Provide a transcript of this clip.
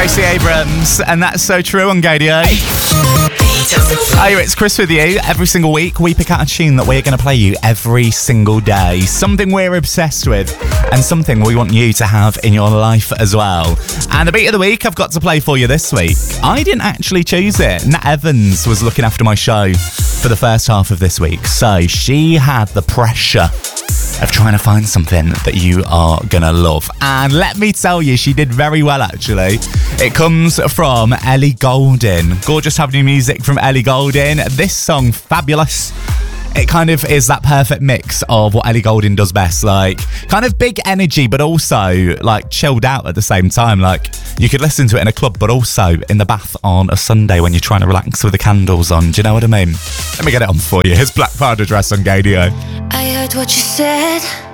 Stacey Abrams, and that's So True on Gadio. Hey, it's Chris with you. Every single week, we pick out a tune that we're going to play you every single day. Something we're obsessed with, and something we want you to have in your life as well. And the beat of the week I've got to play for you this week, I didn't actually choose it. Nat Evans was looking after my show for the first half of this week, so she had the pressure of trying to find something that you are gonna love. And let me tell you, she did very well, actually. It comes from Ellie Goulding. Gorgeous to have new music from Ellie Goulding. This song, Fabulous. It kind of is that perfect mix of what Ellie Goulding does best, like kind of big energy, but also like chilled out at the same time. Like you could listen to it in a club, but also in the bath on a Sunday when you're trying to relax with the candles on. Do you know what I mean? Let me get it on for you. Here's Black Powder Dress on Gadio. I heard what you said.